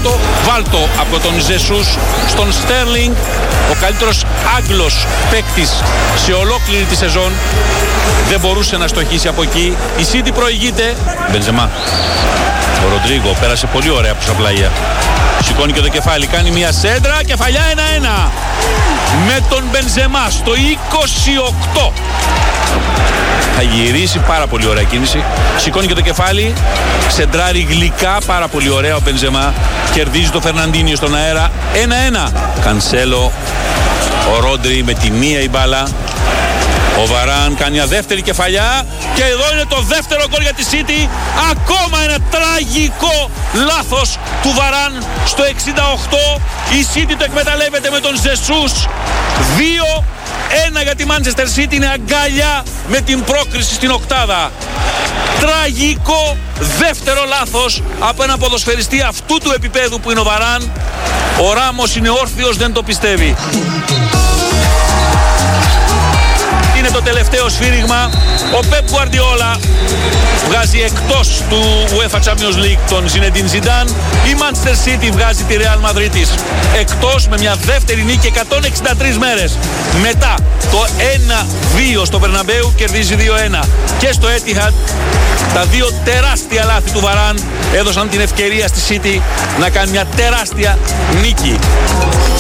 κάτω, βάλτο από τον Ζεσούς στον Στέρλινγκ, ο καλύτερος Άγγλος παίκτης σε ολόκληρη τη σεζόν. Δεν μπορούσε να στοχίσει από εκεί. Η City προηγείται. Μπενζεμά. Ο Ροντρίγκο πέρασε πολύ ωραία από τα πλάγια. Σηκώνει και το κεφάλι, κάνει μια σέντρα, κεφαλιά 1-1 με τον Μπενζεμά στο 28. Θα γυρίσει, πάρα πολύ ωραία κίνηση. Σηκώνει και το κεφάλι, σεντράρει γλυκά, πάρα πολύ ωραία ο Μπενζεμά. Κερδίζει το Φερναντίνιο στον αέρα, 1-1. Κανσέλο, ο Ρόντρι με τη μία η μπάλα. Ο Βαράν κάνει μια δεύτερη κεφαλιά και εδώ είναι το δεύτερο γκολ για τη City. Ακόμα ένα τραγικό λάθος του Βαράν στο 68. Η City το εκμεταλλεύεται με τον Ζεσούς. 2-1 για τη Manchester City, είναι αγκάλια με την πρόκριση στην οκτάδα. Τραγικό δεύτερο λάθος από ένα ποδοσφαιριστή αυτού του επίπεδου που είναι ο Βαράν. Ο Ράμος είναι όρθιος, δεν το πιστεύει. Είναι το τελευταίο σφύριγμα. Ο Πεπ Γκουαρντιόλα βγάζει εκτός του UEFA Champions League τον Ζινεντίν Ζιντάν. Η Manchester City βγάζει τη Real Madrid της εκτός με μια δεύτερη νίκη 163 μέρες. Μετά το 1-2 στο Μπερναμπέου κερδίζει 2-1. Και στο Etihad τα δύο τεράστια λάθη του Βαράν έδωσαν την ευκαιρία στη City να κάνει μια τεράστια νίκη.